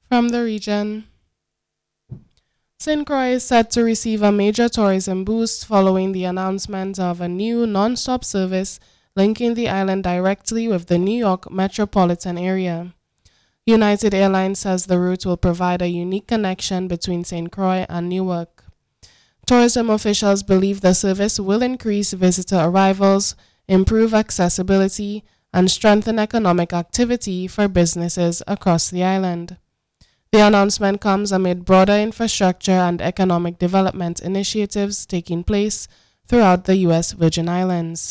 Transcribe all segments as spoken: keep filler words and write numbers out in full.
From the region, Saint Croix is set to receive a major tourism boost following the announcement of a new non-stop service linking the island directly with the New York metropolitan area. United Airlines says the route will provide a unique connection between Saint Croix and Newark. Tourism officials believe the service will increase visitor arrivals, improve accessibility, and strengthen economic activity for businesses across the island. The announcement comes amid broader infrastructure and economic development initiatives taking place throughout the U S Virgin Islands.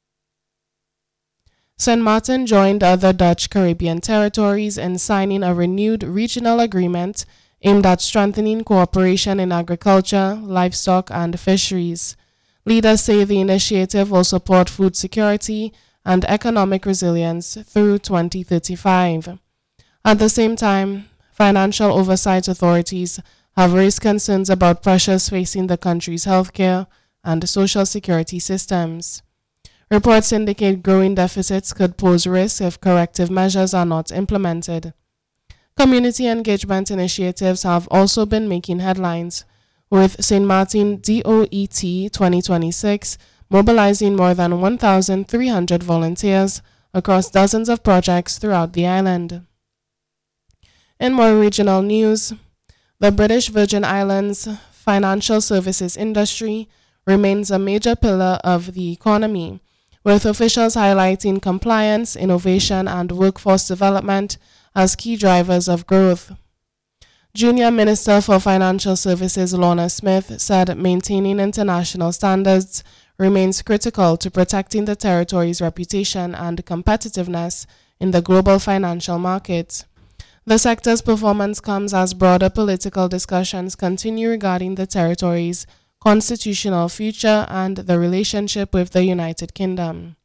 Saint Martin joined other Dutch Caribbean territories in signing a renewed regional agreement aimed at strengthening cooperation in agriculture, livestock, and fisheries. Leaders say the initiative will support food security and economic resilience through twenty thirty-five. At the same time, financial oversight authorities have raised concerns about pressures facing the country's healthcare and social security systems. Reports indicate growing deficits could pose risks if corrective measures are not implemented. Community engagement initiatives have also been making headlines, with Saint Martin D O E T twenty twenty-six mobilizing more than one thousand three hundred volunteers across dozens of projects throughout the island. In more regional news, the British Virgin Islands financial services industry remains a major pillar of the economy, with officials highlighting compliance, innovation, and workforce development as key drivers of growth. Junior Minister for Financial Services Lorna Smith said maintaining international standards remains critical to protecting the territory's reputation and competitiveness in the global financial market. The sector's performance comes as broader political discussions continue regarding the territory's constitutional future and the relationship with the United Kingdom.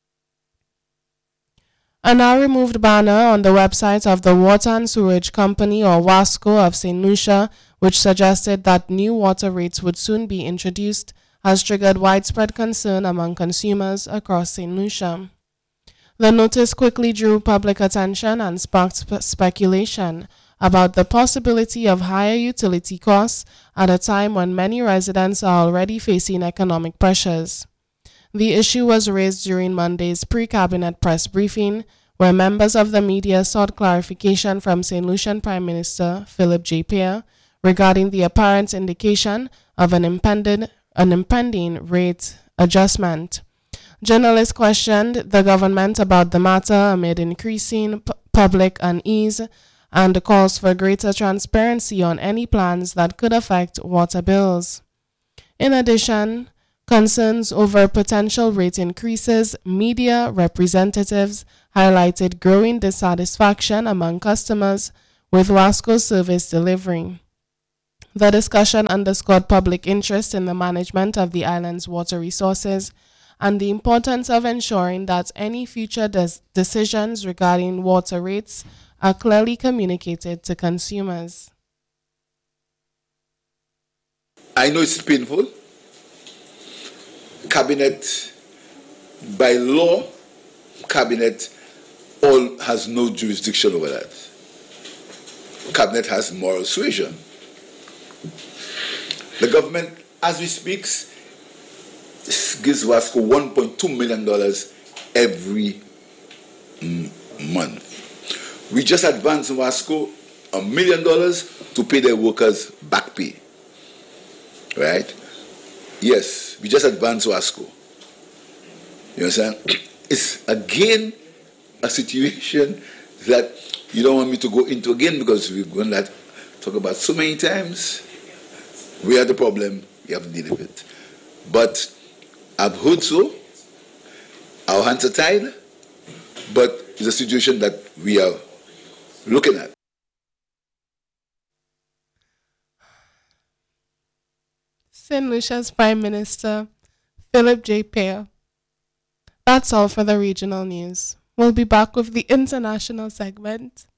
A now removed banner on the website of the Water and Sewerage Company, or WASCO, of Saint Lucia, which suggested that new water rates would soon be introduced, has triggered widespread concern among consumers across Saint Lucia. The notice quickly drew public attention and sparked spe- speculation about the possibility of higher utility costs at a time when many residents are already facing economic pressures. The issue was raised during Monday's pre-cabinet press briefing, where members of the media sought clarification from Saint Lucian Prime Minister Philip J. Pierre regarding the apparent indication of an impending, an impending rate adjustment. Journalists questioned the government about the matter amid increasing p- public unease and calls for greater transparency on any plans that could affect water bills. In addition, concerns over potential rate increases, media representatives highlighted growing dissatisfaction among customers with WASCO's service delivery. The discussion underscored public interest in the management of the island's water resources and the importance of ensuring that any future des- decisions regarding water rates are clearly communicated to consumers. I know it's painful. Cabinet, by law, Cabinet all has no jurisdiction over that. Cabinet has moral suasion. The government, as we speak, gives WASCO one point two million dollars every mm, month. We just advanced WASCO a million dollars to pay their workers back pay. Right? Yes, we just advanced WASCO. You understand? It's again a situation that you don't want me to go into again because we're going to talk about so many times. We are the problem, we have to deal with it. But I've heard so, our hands are tied, but it's a situation that we are looking at. Saint Lucia's Prime Minister, Philip J. Pierre. That's all for the regional news. We'll be back with the international segment.